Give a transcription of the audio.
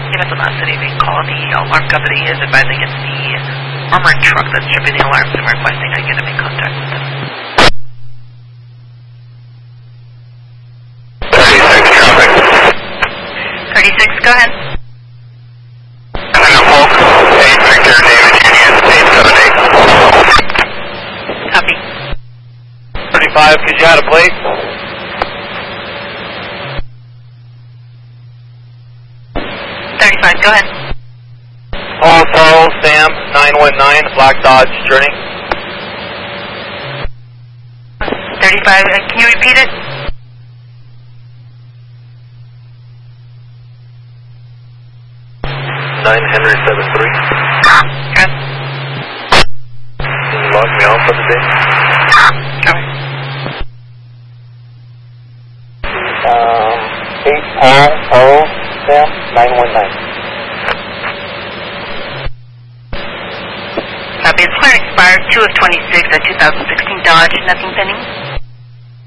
Units in that city, we call the alarm company is advising it's the armored truck that's tripping the alarms and requesting I get them in contact with them. 36 traffic. 36, go ahead. Folk, 8 Victor, David Union, 878. Copy. 35, could you add a plate? 35, go ahead. Paul Charles, Sam, 919, Black Dodge, Journey. 35, can you repeat it? Henry 73. Good. Can you log me off for the day? Copy. 8 Paul, Sam, 919. Copy. It's clear expired 2 of 26 at 2016 Dodge. Nothing pending.